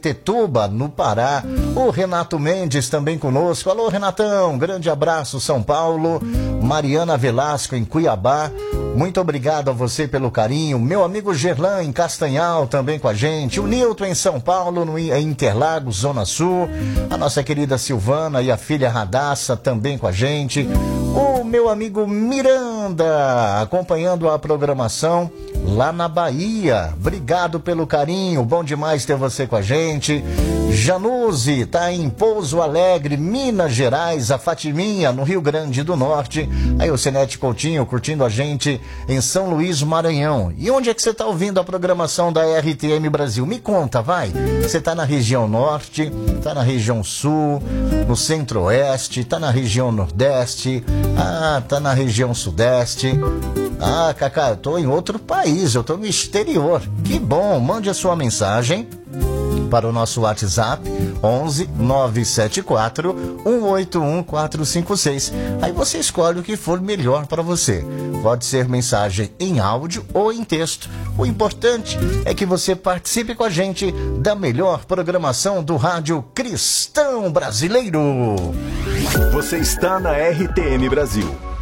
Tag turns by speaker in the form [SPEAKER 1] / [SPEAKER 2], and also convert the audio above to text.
[SPEAKER 1] Caetetuba, no Pará. O Renato Mendes também conosco. Alô, Renatão, grande abraço, São Paulo. Mariana Velasco, em Cuiabá. Muito obrigado a você pelo carinho. Meu amigo Gerlan, em Castanhal, também com a gente. O Nilton, em São Paulo, em Interlagos, Zona Sul. A nossa querida Silvana e a filha Radassa, também com a gente. O meu amigo Miranda, acompanhando a programação lá na Bahia. Obrigado pelo carinho, bom demais ter você com a gente. Januse tá em Pouso Alegre, Minas Gerais. A Fatiminha, no Rio Grande do Norte. Aí o Senete Coutinho curtindo a gente em São Luís, Maranhão. E onde é que você tá ouvindo a programação da RTM Brasil? Me conta, vai. Você tá na região norte, tá na região sul, no centro-oeste, tá na região nordeste, tá na região sudeste. Cacá, eu tô em outro país, eu tô no exterior. Que bom, mande a sua mensagem para o nosso WhatsApp 11 974 181 456. Aí você escolhe o que for melhor para você. Pode ser mensagem em áudio ou em texto. O importante é que você participe com a gente da melhor programação do Rádio Cristão Brasileiro.
[SPEAKER 2] Você está na RTM Brasil.